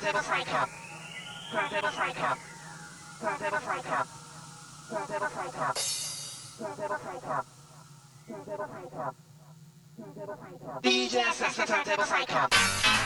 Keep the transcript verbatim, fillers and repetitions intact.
turntable psycho. Turntable psycho. Turntable psycho. Turntable psycho. Turntable psycho. Turntable psycho. Turntable psycho. D J Assassin, turntable psycho.